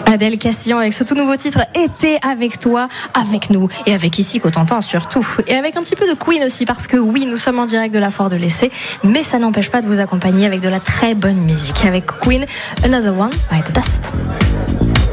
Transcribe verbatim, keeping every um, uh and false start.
Adèle Castillon avec ce tout nouveau titre Été avec toi, avec nous et avec Ici Cotentin surtout. Et avec un petit peu de Queen aussi parce que oui, nous sommes en direct de la Foire de l'Essai, mais ça n'empêche pas de vous accompagner avec de la très bonne musique. Avec Queen, Another One by The Best.